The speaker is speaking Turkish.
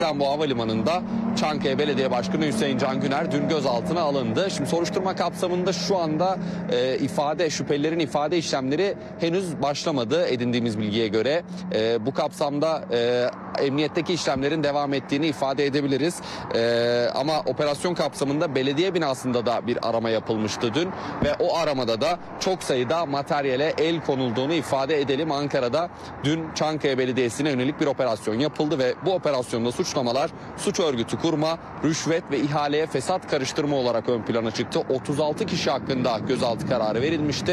Bu havalimanında Çankaya Belediye Başkanı Hüseyin Can Güner dün gözaltına alındı. Şimdi soruşturma kapsamında şu anda şüphelilerin ifade işlemleri henüz başlamadı edindiğimiz bilgiye göre. Bu kapsamda emniyetteki işlemlerin devam ettiğini ifade edebiliriz. Ama operasyon kapsamında belediye binasında da bir arama yapılmıştı dün ve o aramada da çok sayıda materyale el konulduğunu ifade edelim. Ankara'da dün Çankaya Belediyesi'ne yönelik bir operasyon yapıldı ve bu operasyonda suçlamalar suç örgütü kurma, rüşvet ve ihaleye fesat karıştırma olarak ön plana çıktı. 36 kişi hakkında gözaltı kararı verilmişti.